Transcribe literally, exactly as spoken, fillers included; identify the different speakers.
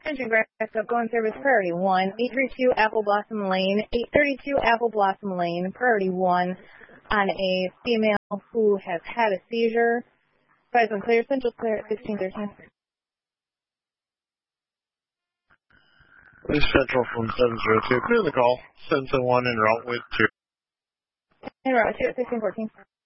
Speaker 1: Country Grass Up going service priority one, eight thirty-two Apple Blossom Lane, eight thirty-two Apple Blossom Lane, priority one, on a female who has had a seizure. Five one clear, Central clear at sixteen thirteen.
Speaker 2: This is Central from seven zero two. Clear the call. seven seven one en route with two.
Speaker 1: En route two at sixteen fourteen.